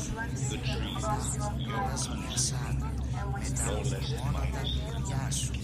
good trees, Las mesas, metamos moda da Yasu.